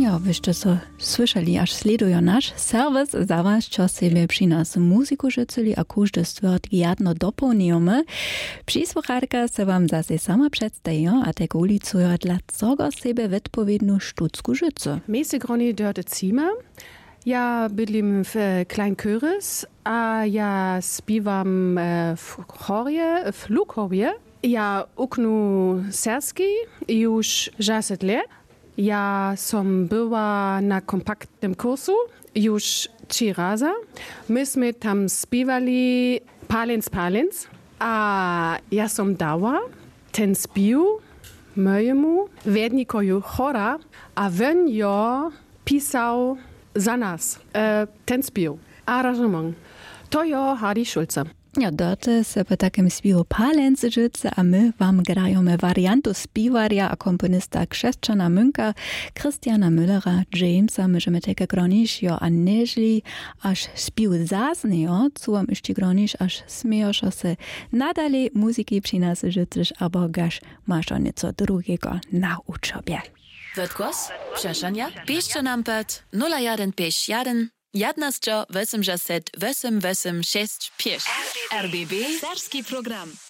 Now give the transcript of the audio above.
Ja, byście so słyszeli, aż sledują nasz serwis za was, čo sobie przy nas muzyku życzyli, a każdy stwierd jadno dopełniamy. Przysłucharka se wam zase sama przedstawią, a tak ulicują, dlaczego sobie odpowiednią sztuczku życzy. My se groni dörte Zima. Ja bydlim w Kleinköris, a ja śpiewam w chorze, w Lukchorje. Ja uknu serski już 10 lat. Ja som była na kompaktnym kursu już 3 razy. Myśmy tam śpiewali Palens, a ja som dała ten śpiew mojemu wernikoju chora, a on jo pisał za nas ten śpiew, aranżement. To jo Hardy Schulze. Ja, dort se po takim śpiewu Palens życzy, a my wam grajemy wariantu śpiewarja a komponista Krzeszczana Münka, Christiana Müllera, Jamesa, myśmy takie gronisz jo a nežli, aż śpiew zasnejo, co wam jeszcze gronisz, aż smiejosz se nadali muzyki przy nas życzysz, abo gasz masz o nieco drugiego na uczobie. Wodgłos, przeszania, piszcie nam pod 0151 11 80 886 RBB Serski program.